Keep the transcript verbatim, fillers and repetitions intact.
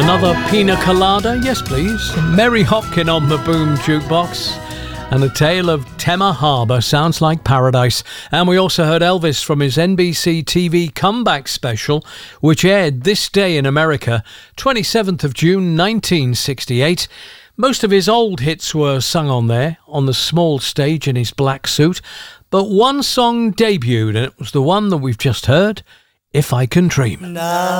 Another pina colada, yes please. Mary Hopkin on the Boom Jukebox. And A Tale of Tema Harbour sounds like paradise. And we also heard Elvis from his N B C T V comeback special, which aired this day in America, twenty-seventh of June nineteen sixty-eight. Most of his old hits were sung on there, on the small stage in his black suit. But one song debuted, and it was the one that we've just heard, If I Can Dream. No.